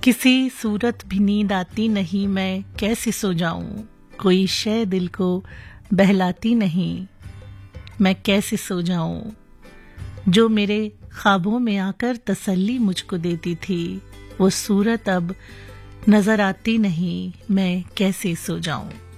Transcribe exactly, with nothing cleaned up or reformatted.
किसी सूरत भी नींद आती नहीं, मैं कैसे सो जाऊं। कोई शय दिल को बहलाती नहीं, मैं कैसे सो जाऊं। जो मेरे ख्वाबों में आकर तसल्ली मुझको देती थी, वो सूरत अब नजर आती नहीं, मैं कैसे सो जाऊं।